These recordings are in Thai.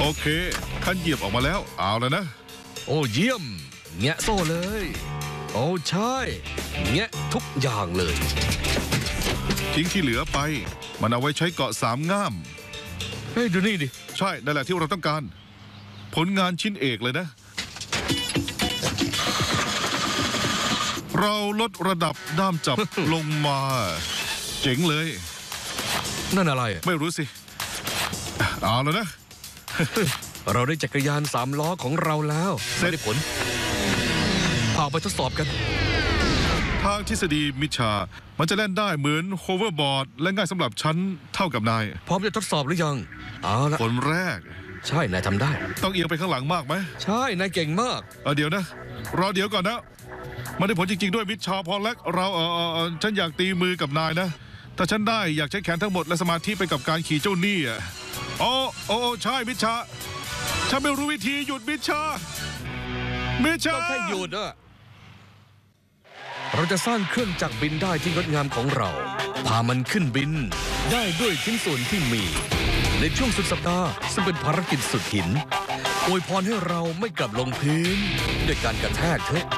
โอเคคันเหยียบออกมาแล้วเอาแล้วนะโอ้เยี่ยมแงะโซ่เลยโอ้ใช่แงะทุกอย่างเลยทิ้งที่เหลือไปมันเอาไว้ใช้เกาะ3 ง่ามเฮ้ยดูนี่ดิใช่นั่นแหละที่เราต้องการผลงานชิ้นเอกเลยนะเราลดระดับด้ามจับ ลงมาเจ๋งเลยนั่นอะไรไม่รู้สิเอาแล้วนะเราได้จักรยาน3 ล้อของเราแล้วไม่ได้ผลพาไปทดสอบกันทางทฤษฎีมิชามันจะเล่นได้เหมือนโฮเวอร์บอร์ดและง่ายสำหรับฉันเท่ากับนายพร้อมจะทดสอบหรือยังเอาละคนแรกใช่นายทำได้ต้องเอียงไปข้างหลังมากไหมใช่นายเก่งมากเดี๋ยวนะรอเดี๋ยวก่อนนะมันได้ผลจริงๆด้วยมิชาพอลเล็กเราฉันอยากตีมือกับนายนะถ้าฉันได้อยากใช้แขนทั้งหมดและสมาธิไปกับการขี่เจ้านี่โอ้ใช่มิชาฉันไม่รู้วิธีหยุดมิชาก็แค่หยุดเราจะสร้างเครื่องจักรบินได้ที่งดงามของเราพามันขึ้นบินได้ด้วยชิ้นส่วนที่มีในช่วงสุดสัปดาห์ซึ่งเป็นภารกิจสุดหินอวยพรให้เราไม่กลับลงพื้นด้วยการกระแทกเถอะ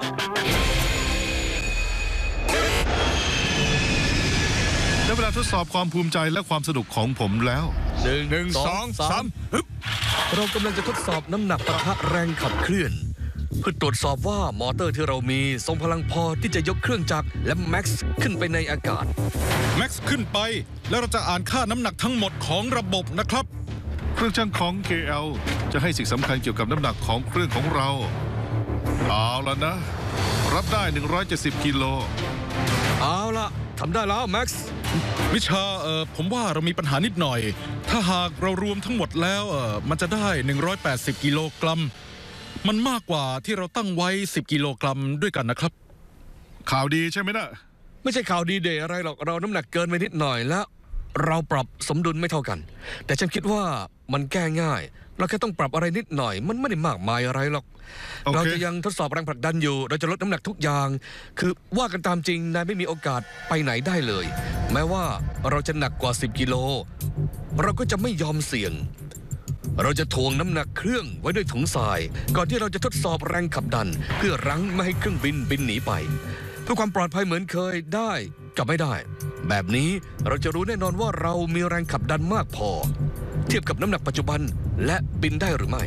ได้เวลาทดสอบความภูมิใจและความสนุกของผมแล้ว 1 2 3เรากำลังจะทดสอบน้ำหนักปะทะแรงขับเคลื่อนเพื่อตรวจสอบว่ามอเตอร์ที่เรามีทรงพลังพอที่จะยกเครื่องจักรและแม็กซ์ขึ้นไปในอากาศแม็กซ์ขึ้นไปแล้วเราจะอ่านค่าน้ำหนักทั้งหมดของระบบนะครับเครื่องชั่งของ KL จะให้สิ่งสำคัญเกี่ยวกับน้ำหนักของเครื่องของเราเอาละนะรับได้170 กิโลเอาละทำได้แล้วแม็กซ์วิชาผมว่าเรามีปัญหานิดหน่อยถ้าหากเรารวมทั้งหมดแล้วมันจะได้180 กิโลกรัมมันมากกว่าที่เราตั้งไว้10 กิโลกรัมด้วยกันนะครับข่าวดีใช่ไหมนะไม่ใช่ข่าวดีเดย์อะไรหรอกเราน้ำหนักเกินไปนิดหน่อยแล้วเราปรับสมดุลไม่เท่ากันแต่ฉันคิดว่ามันแก้ง่ายเราแค่ต้องปรับอะไรนิดหน่อยมันไม่ได้มากมายอะไรหรอกเราจะยังทดสอบแรงผลักดันอยู่เราจะลดน้ำหนักทุกอย่างคือว่ากันตามจริงนายไม่มีโอกาสไปไหนได้เลยแม้ว่าเราจะหนักกว่า10 กิโลเราก็จะไม่ยอมเสี่ยงเราจะถ่วงน้ำหนักเครื่องไว้ด้วยถุงทรายก่อนที่เราจะทดสอบแรงขับดันเพื่อรั้งไม่ให้เครื่องบินหนีไปเพื่อความปลอดภัยเหมือนเคยได้กับไม่ได้แบบนี้เราจะรู้แน่นอนว่าเรามีแรงขับดันมากพอเทียบกับน้ำหนักปัจจุบันและบินได้หรือไม่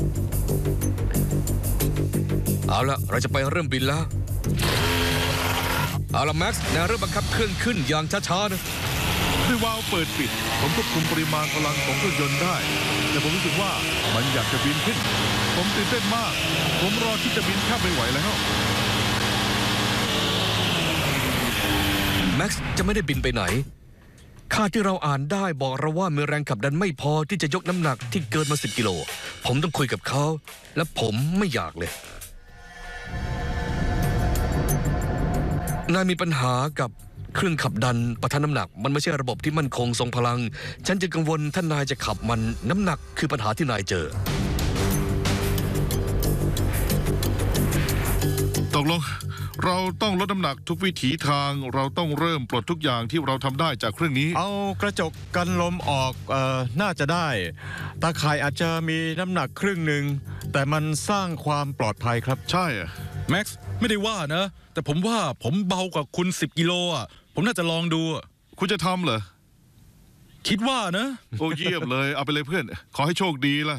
เอาละเราจะไปเริ่มบินแล้วเอาละแม็กซ์นายเริ่มบังคับเครื่องขึ้นอย่างช้าๆนะด้วยวาล์วเปิดปิดผมควบคุมปริมาณพลังของเครื่องยนต์ได้แต่ผมรู้สึกว่ามันอยากจะบินขึ้นผมตื่นเต้นมากผมรอที่จะบินแทบไม่ไหวแล้วแม็กซ์จะไม่ได้บินไปไหนค่าที่เราอ่านได้บอกเราว่ามีแรงขับดันไม่พอที่จะยกน้ำหนักที่เกินมา10 กิโลผมต้องคุยกับเขาและผมไม่อยากเลยนายมีปัญหากับเครื่องขับดันปะทะน้ำหนักมันไม่ใช่ระบบที่มั่นคงทรงพลังฉันจะกังวลท่านนายจะขับมันน้ำหนักคือปัญหาที่นายเจอตกลงเราต้องลดน้ำหนักทุกวิถีทางเราต้องเริ่มปลดทุกอย่างที่เราทำได้จากเครื่องนี้เอากระจกกันลมออกน่าจะได้ตาข่ายอาจจะมีน้ำหนักครึ่งหนึ่งแต่มันสร้างความปลอดภัยครับใช่แม็กซ์ไม่ได้ว่านะแต่ผมว่าผมเบากว่าคุณ10 กิโลผมน่าจะลองดูคุณจะทำเหรอคิดว่านะโอ้เยี่ยมเลยเอาไปเลยเพื่อนขอให้โชคดีล่ะ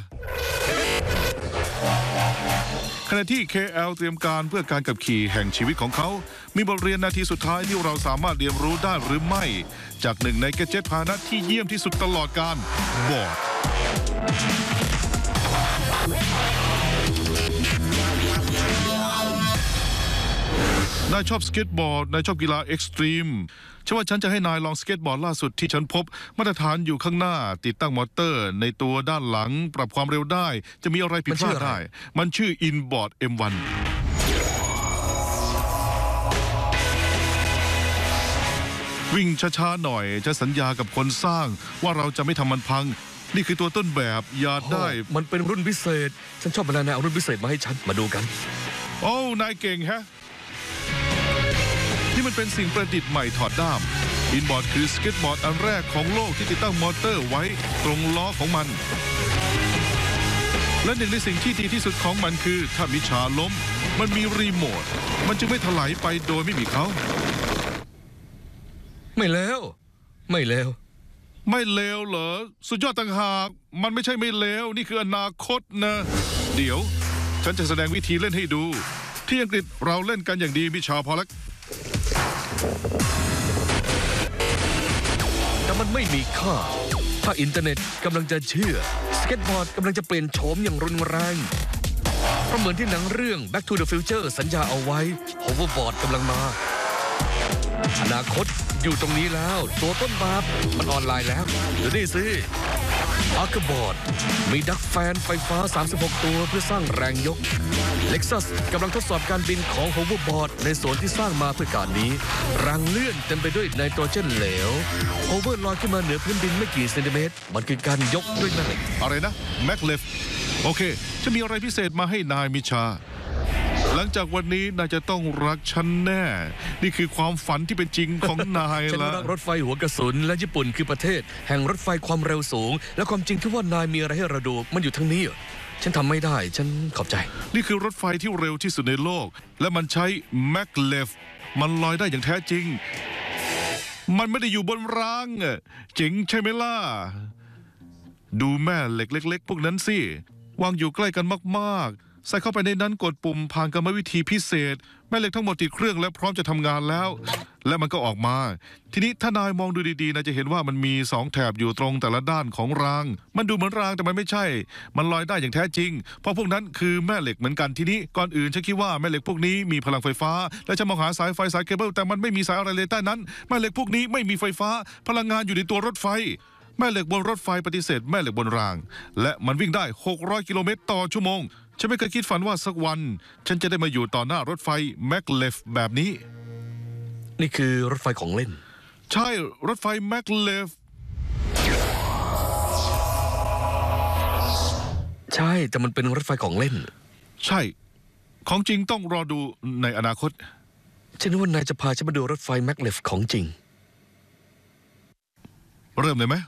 ขณะที่ KL เตรียมการเพื่อการขับขี่แห่งชีวิตของเขามีบทเรียนนาทีสุดท้ายที่เราสามารถเรียนรู้ได้หรือไม่จากหนึ่งในแกดเจ็ตพาหนะที่เยี่ยมที่สุดตลอดกาลบอร์ดนายชอบสเก็ตบอร์ดนายชอบกีฬาเอ็กซ์ตรีมเชื่อว่าฉันจะให้นายลองสเก็ตบอร์ดล่าสุดที่ฉันพบมาตรฐานอยู่ข้างหน้าติดตั้งมอเตอร์ในตัวด้านหลังปรับความเร็วได้จะมีอะไรผิดพลาดได้มันชื่อ Inboard M1 วิ่งช้าๆหน่อยจะสัญญากับคนสร้างว่าเราจะไม่ทำมันพังนี่คือตัวต้นแบบอย่าได้มันเป็นรุ่นพิเศษฉันชอบเวลานายเอารุ่นพิเศษมาให้ฉันมาดูกันโอ้นายเก่งฮะนี่มันเป็นสิ่งประดิษฐ์ใหม่ถอดด้ามอินบอร์ดคือสเก็ตบอร์ดอันแรกของโลกที่ติดตั้งมอเตอร์ไว้ตรงล้อของมันและหนึ่งในสิ่งที่ดีที่สุดของมันคือถ้ามิชาล้มมันมีรีโมทมันจึงไม่ถลายไปโดยไม่มีเขาไม่แล้วไม่แล้วไม่เลวเหรอสุดยอดต่างหากมันไม่ใช่ไม่เลวนี่คืออนาคตนะเดี๋ยวฉันจะแสดงวิธีเล่นให้ดูที่อังกฤษเราเล่นกันอย่างดีมิชาพอแล้วแต่มันไม่มีค่าถ้าอินเทอร์เน็ตกำลังจะเชื่อสเก็ตบอร์ดกำลังจะเปลี่ยนโฉมอย่างรุนแรงเพราะเหมือนที่หนังเรื่อง Back to the Future สัญญาเอาไว้ Hoverboard กำลังมาอนาคตอยู่ตรงนี้แล้วตัวต้นแบบมันออนไลน์แล้วดูนี่สิอาร์คบอร์ดมีดักแฟนไฟฟ้า 36 ตัวเพื่อสร้างแรงยก Lexus กำลังทดสอบการบินของ Hoverboard ในส่วนที่สร้างมาเพื่อการนี้รางเลื่อนเต็มไปด้วยไนโตรเจนเหลว Hover ลอยขึ้นมาเหนือพื้นดินไม่กี่เซนติเมตรมันคือการยกด้วยแม่เหล็กอะไรนะแม็กเลฟโอเคจะมีอะไรพิเศษมาให้นายมิชาหลังจากวันนี้นายจะต้องรักฉันแน่นี่คือความฝันที่เป็นจริงของนายฉันละรักรถไฟหัวกระสุนและญี่ปุ่นคือประเทศแห่งรถไฟความเร็วสูง และความจริงคือว่านายมีอะไรให้เราดูมันอยู่ทั้งนี้ฉันทำไม่ได้ฉันขอบใจนี่คือรถไฟที่เร็วที่สุดในโลกและมันใช้แม็กเลฟมันลอยได้อย่างแท้จริงมันไม่ได้อยู่บนรางเจ๋งใช่ไหมล่ะดูแม่เหล็กเล็กๆพวกนั้นสิวางอยู่ใกล้กันมากๆใส่เข้าไปในนั้นกดปุ่มผ่านกรรมวิธีพิเศษแม่เหล็กทั้งหมดติดเครื่องและพร้อมจะทำงานแล้วและมันก็ออกมาทีนี้ถ้านายมองดูดีๆนายจะเห็นว่ามันมี2แถบอยู่ตรงแต่ละด้านของรางมันดูเหมือนรางแต่มันไม่ใช่มันลอยได้อย่างแท้จริงเพราะพวกนั้นคือแม่เหล็กเหมือนกันทีนี้ก่อนอื่นฉันคิดว่าแม่เหล็กพวกนี้มีพลังไฟฟ้าและฉันมองหาสายไฟสายเคเบิลแต่มันไม่มีสายอะไรเลยใต้นั้นแม่เหล็กพวกนี้ไม่มีไฟฟ้าพลังงานอยู่ในตัวรถไฟแม่เหล็กบนรถไฟปฏิเสธแม่เหล็กบนรางและมันวิ่งได้600กิโลเมตรต่อชั่วโมงฉันไม่เคยคิดฝันว่าสักวันฉันจะได้มาอยู่ต่อหน้ารถไฟแม็กเลฟแบบนี้นี่คือรถไฟของเล่นใช่รถไฟแม็กเลฟใช่แต่มันเป็นรถไฟของเล่นใช่ของจริงต้องรอดูในอนาคตฉันนึกว่านายจะพาฉันมาดูรถไฟแม็กเลฟของจริงเริ่มเลยไหม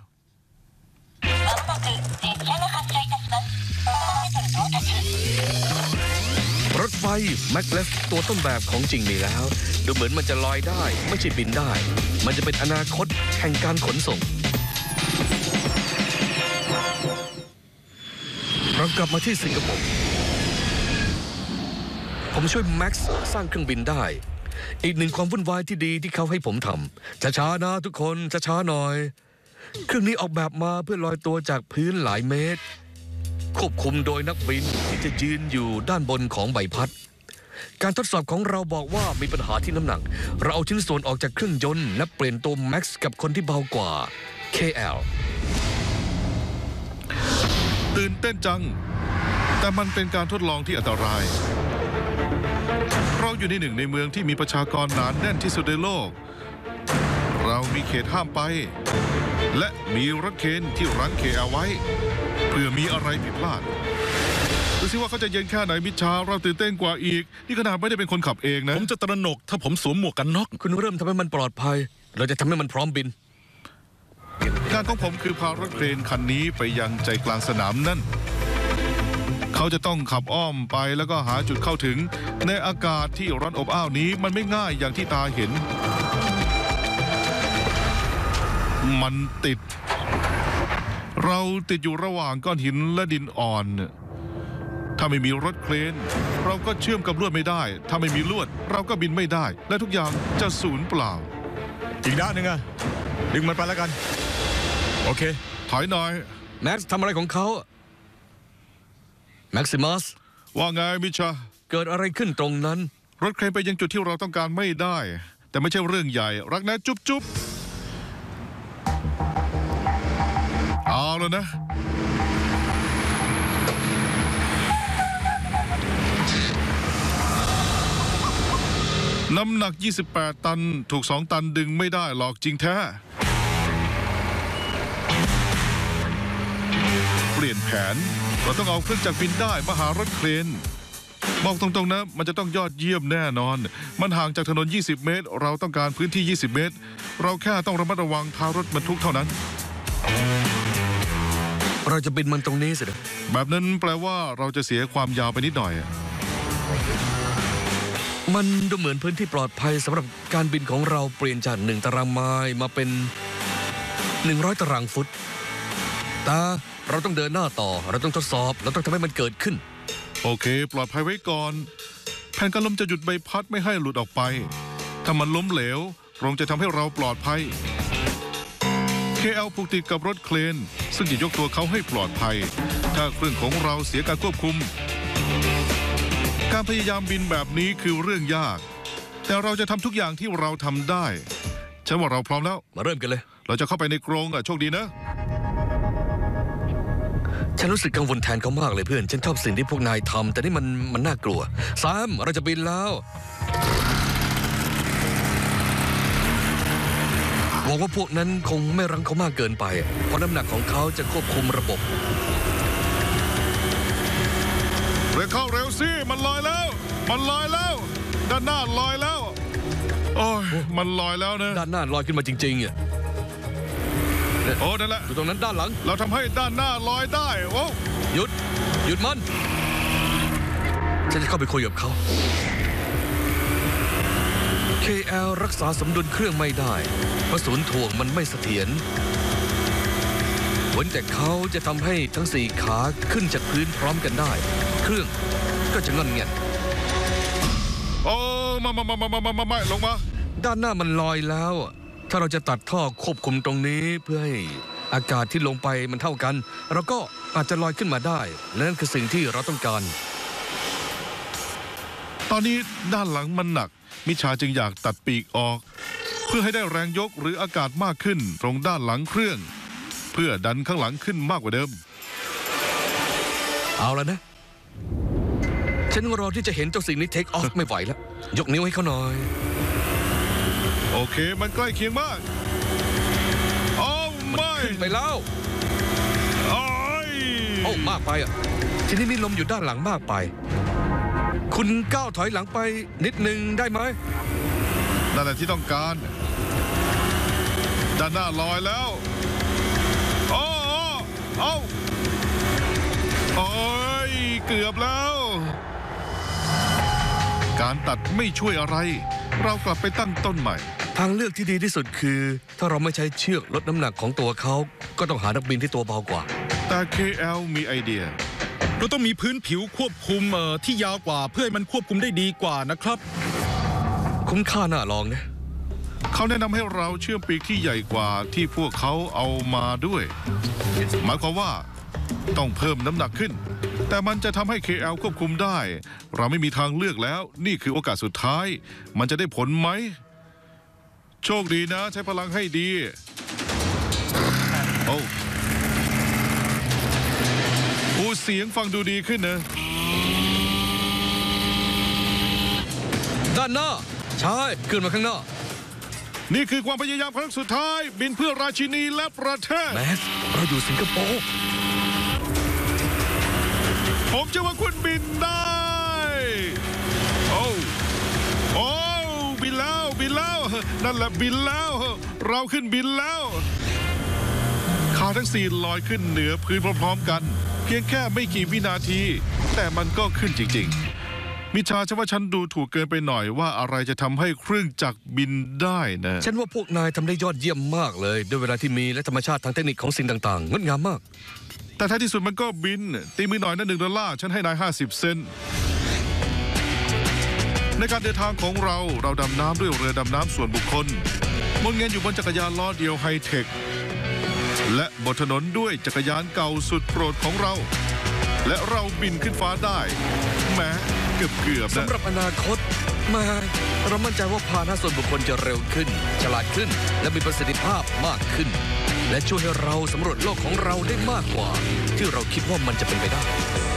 รถไฟแม็กเลฟตัวต้นแบบของจริงมีแล้วดูเหมือนมันจะลอยได้ไม่ใช่บินได้มันจะเป็นอนาคตแห่งการขนส่งเรากลับมาที่สิงคโปร์ผมช่วยแม็กซ์สร้างเครื่องบินได้อีกหนึ่งความวุ่นวายที่ดีที่เขาให้ผมทำช้าๆนะทุกคนช้าๆหน่อยเครื่องนี้ออกแบบมาเพื่อลอยตัวจากพื้นหลายเมตรควบคุมโดยนักบินที่จะยืนอยู่ด้านบนของใบพัดการทดสอบของเราบอกว่ามีปัญหาที่น้ำหนักเราเอาชิ้นส่วนออกจากเครื่องยนต์และเปลี่ยนตัวแม็กซ์กับคนที่เบากว่า KL ตื่นเต้นจังแต่มันเป็นการทดลองที่อันตรายเราอยู่ในหนึ่งในเมืองที่มีประชากรหนาแน่นที่สุดในโลกเรามีเขตห้ามไปและมีรถเคนที่รั้ง KL ไว้เพื่อมีอะไรผิดพลาดดูสิว่าเขาจะเย็นแค่ไหนมิชาเราตื่นเต้นกว่าอีกนี่ขนาดไม่ได้เป็นคนขับเองนะผมจะตระหนกถ้าผมสวมหมวกกันน็อกคุณเริ่มทำให้มันปลอดภัยเราจะทำให้มันพร้อมบินงานของผมคือพารถเครนคันนี้ไปยังใจกลางสนามนั่นเขาจะต้องขับอ้อมไปแล้วก็หาจุดเข้าถึงในอากาศที่ร้อนอบอ้าวนี้มันไม่ง่ายอย่างที่ตาเห็นมันติดเราติดอยู่ระหว่างก้อนหินและดินอ่อนถ้าไม่มีรถเครนเราก็เชื่อมกับลวดไม่ได้ถ้าไม่มีลวดเราก็บินไม่ได้และทุกอย่างจะสูญเปล่าอีกด้านหนึ่งอะดึงมันไปแล้วกันโอเคถอยหน่อยแม็กซ์ทำอะไรของเขาแม็กซิมัสว่าไงมิชาเกิดอะไรขึ้นตรงนั้นรถเครนไปยังจุดที่เราต้องการไม่ได้แต่ไม่ใช่เรื่องใหญ่รักนะจุ๊บจุ๊บเอาแล้วนะน้ำหนัก28ตันถูก2ตันดึงไม่ได้หรอกจริงแท้เปลี่ยนแผนเราต้องเอาเครื่องจักรบินได้มาหารถเครนบอกตรงๆนะมันจะต้องยอดเยี่ยมแน่นอนมันห่างจากถนน20 เมตรเราต้องการพื้นที่20 เมตรเราแค่ต้องระมัดระวังท้ารถบรรทุกเท่านั้นเราจะบินมันตรงนี้สินะแบบนั้นแปลว่าเราจะเสียความยาวไปนิดหน่อยมันดูเหมือนพื้นที่ปลอดภัยสำหรับการบินของเราเปลี่ยนจาก1 ตารางไมล์มาเป็น100 ตารางฟุตแต่เราต้องเดินหน้าต่อเราต้องทดสอบเราต้องทำให้มันเกิดขึ้นโอเค ปลอดภัยไว้ก่อน แผ่นกันลมจะหยุดใบพัดไม่ให้หลุดออกไป ถ้ามันล้มเหลวโรงจะทำให้เราปลอดภัย KL ผูกติดกับรถเครนซึ่งจะยกตัวเขาให้ปลอดภัย ถ้าเครื่องของเราเสียการควบคุม การพยายามบินแบบนี้คือเรื่องยาก แต่เราจะทำทุกอย่างที่เราทำได้ ฉันว่าเราพร้อมแล้วมาเริ่มกันเลยเราจะเข้าไปในกรงโชคดีนะฉันรู้สึกกังวลแทนเขามากเลยเพื่อนฉันชอบสิ่งที่พวกนายทำแต่นี่มันน่ากลัวแซมเราจะบินแล้วหวังว่าพวกนั้นคงไม่รั้งเขามากเกินไปเพราะน้ำหนักของเขาจะควบคุมระบบเร็วเข้าเร็วสิมันลอยแล้ว มันลอยแล้ว ด้านหน้าลอยแล้ว โอ้ยมันลอยแล้วนะด้านหน้าลอยขึ้นมาจริงๆอ่ะโอ้นั่นแหละอยู่ตรงนั้นด้านหลังเราทำให้ด้านหน้าลอยได้โอ้หยุดมันฉันจะเข้าไปคุยกับเขา KL รักษาสมดุลเครื่องไม่ได้เพราะศูนย์ถ่วงมันไม่เสถียรเว้นแต่เขาจะทำให้ทั้ง4 ขาขึ้นจากพื้นพร้อมกันได้ เครื่องก็จะงอนเงียนโอ้มาลงมาด้านหน้ามันลอยแล้ว ถ้าเราจะตัดท่อควบคุมตรงนี้เพื่อให้อากาศที่ลงไปมันเท่ากัน เราก็อาจจะลอยขึ้นมาได้และนั่นคือสิ่งที่เราต้องการตอนนี้ด้านหลังมันหนัก มิชาจึงอยากตัดปีกออก เพื่อให้ได้แรงยกหรืออากาศมากขึ้นตรงด้านหลังเครื่อง เพื่อดันข้างหลังขึ้นมากกว่าเดิมเอาแล้วนะ ฉันรอที่จะเห็นเจ้าสิ่งนี้เทคออฟไม่ไหวแล้ว ยกนิ้วให้เขาหน่อยโอเคมันใกล้เคียงมากโอ้ไม่ขึ้นไปแล้วโอ้ยโอ้มากไปอ่ะ ทีนี้มีลมอยู่ด้านหลังมากไป คุณก้าวถอยหลังไปนิดนึงได้ไหมนั่นแหละที่ต้องการ ด้านหน้าลอยแล้วโอ้โอ้ยเกือบแล้ว การตัดไม่ช่วยอะไร เรากลับไปตั้งต้นใหม่ทางเลือกที่ดีที่สุดคือ ถ้าเราไม่ใช้เชือกลดน้ำหนักของตัวเขา ก็ต้องหานักบินที่ตัวเบากว่าแต่ KL มีไอเดียเราต้องมีพื้นผิวควบคุมที่ยาวกว่าเพื่อให้มันควบคุมได้ดีกว่านะครับคุ้มค่าน่าลองนะเขาแนะนำให้เราเชื่อมปีกที่ใหญ่กว่าที่พวกเขาเอามาด้วย หมายความว่าต้องเพิ่มน้ำหนักขึ้น แต่มันจะทำให้ KL ควบคุมได้ เราไม่มีทางเลือกแล้ว นี่คือโอกาสสุดท้าย มันจะได้ผลไหม โชคดีนะใช้พลังให้ดี โอ้เสียงฟังดูดีขึ้นนะด้านหน้า ใช่ขึ้นมาข้างหน้านี่คือความพยายามครั้งสุดท้าย บินเพื่อราชินีและประเทศแมสเราอยู่สิงคโปร์ผมเชื่อว่าคุณบินได้ โอ้บินแล้วนั่นแหละบินแล้ว เราขึ้นบินแล้วขาทั้งสี่ลอยขึ้นเหนือพื้นพร้อมๆกัน เพียงแค่ไม่กี่วินาที แต่มันก็ขึ้นจริงๆมิชาฉันว่าฉันดูถูกเกินไปหน่อยว่าอะไรจะทำให้เครื่องจักรบินได้นะฉันว่าพวกนายทำได้ยอดเยี่ยมมากเลยด้วยเวลาที่มีและธรรมชาติทางเทคนิคของสิ่งต่างๆงดงามมากแต่ท้ายที่สุดมันก็บิน ตีมือหน่อยนะ$1ฉันให้นาย50 เซนต์ในการเดินทางของเราดำน้ำด้วยเรือดำน้ำส่วนบุคคลวนเวียนอยู่บนจักรยานล้อเดียวไฮเทคและบนถนนด้วยจักรยานเก่าสุดโปรดของเรา และเราบินขึ้นฟ้าได้แหมเกือบๆนะสำหรับอนาคตมาเรามั่นใจว่าพาหนะส่วนบุคคลจะเร็วขึ้น ฉลาดขึ้น และมีประสิทธิภาพมากขึ้น และช่วยให้เราสำรวจโลกของเราได้มากกว่า ที่เราคิดว่ามันจะเป็นไปได้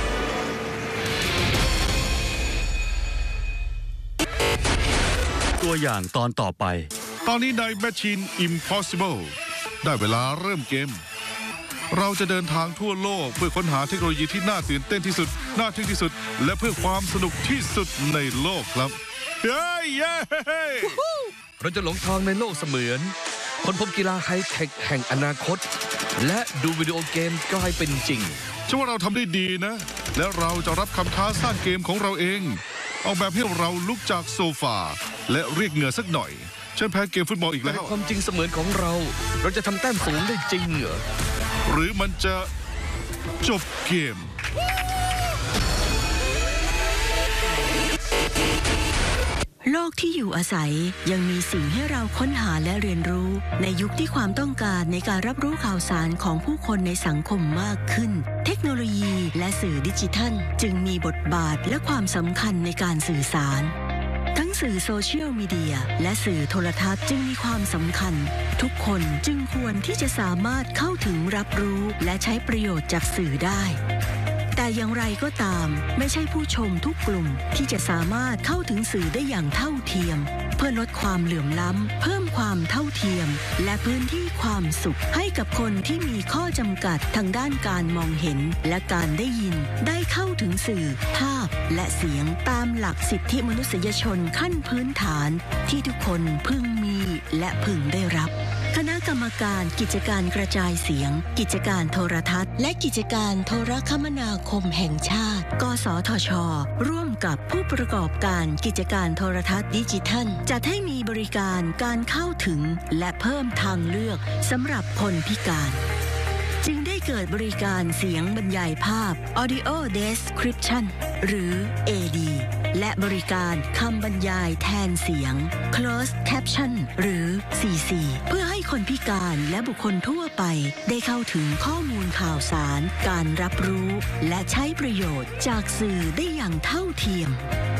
ตัวอย่างตอนต่อไปตอนนี้ใน Machine Impossible ได้เวลาเริ่มเกม เราจะเดินทางทั่วโลกเพื่อค้นหาเทคโนโลยีที่น่าตื่นเต้นที่สุดน่าทึ่งที่สุด และเพื่อความสนุกที่สุดในโลกครับเย้เย้เราจะหลงทางในโลกเสมือนค้นพบกีฬาไฮเทคแห่งอนาคตและดูวิดีโอเกมกลายเป็นจริงฉันว่าเราทำได้ดีนะ และเราจะรับคำท้าสร้างเกมของเราเอง ออกแบบให้เราลุกจากโซฟาและเรียกเหงื่อสักหน่อย ฉันแพ้เกมฟุตบอลอีกแต่แล้วความจริงเสมือนของเรา เราจะทำแต้มสูงได้จริงเหรอหรือมันจะจบเกมโลกที่อยู่อาศัยยังมีสิ่งให้เราค้นหาและเรียนรู้ในยุคที่ความต้องการในการรับรู้ข่าวสารของผู้คนในสังคมมากขึ้นเทคโนโลยีและสื่อดิจิทัลจึงมีบทบาทและความสำคัญในการสื่อสารทั้งสื่อโซเชียลมีเดียและสื่อโทรทัศน์จึงมีความสำคัญทุกคนจึงควรที่จะสามารถเข้าถึงรับรู้และใช้ประโยชน์จากสื่อได้แต่อย่างไรก็ตามไม่ใช่ผู้ชมทุกกลุ่มที่จะสามารถเข้าถึงสื่อได้อย่างเท่าเทียมเพื่อลดความเหลื่อมล้ำเพิ่มความเท่าเทียมและพื้นที่ความสุขให้กับคนที่มีข้อจำกัดทางด้านการมองเห็นและการได้ยินได้เข้าถึงสื่อภาพและเสียงตามหลักสิทธิมนุษยชนขั้นพื้นฐานที่ทุกคนพึงมีและพึงได้รับคณะกรรมการกิจการกระจายเสียงกิจการโทรทัศน์และกิจการโทรคมนาคมแห่งชาติกสทช.ร่วมกับผู้ประกอบการกิจการโทรทัศน์ดิจิทัลจัดให้มีบริการการเข้าถึงและเพิ่มทางเลือกสำหรับคนพิการจึงได้เกิดบริการเสียงบรรยายภาพ Audio Description หรือ AD และบริการคำบรรยายแทนเสียง Closed Caption หรือ CC เพื่อให้คนพิการและบุคคลทั่วไปได้เข้าถึงข้อมูลข่าวสารการรับรู้และใช้ประโยชน์จากสื่อได้อย่างเท่าเทียม